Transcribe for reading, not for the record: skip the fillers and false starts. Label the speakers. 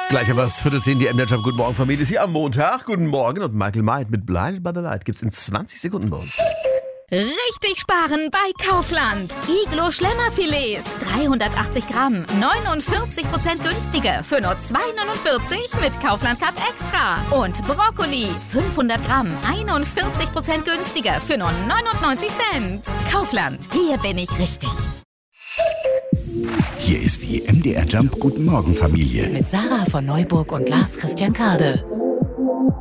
Speaker 1: Gleich aber das 9:45, die MDR Jump. Guten Morgen, Familie. Ist hier am Montag. Guten Morgen. Und Michael Might mit Blinded by the Light gibt's in 20 Sekunden bei uns.
Speaker 2: Richtig sparen bei Kaufland. Iglo Schlemmerfilets, 380 Gramm, 49% günstiger für nur 2,49 mit Kaufland Card Extra. Und Brokkoli, 500 Gramm, 41% günstiger für nur 99 Cent. Kaufland, hier bin ich richtig.
Speaker 3: Hier ist die MDR Jump Guten Morgen Familie.
Speaker 4: Mit Sarah von Neuburg und Lars Christian Kade.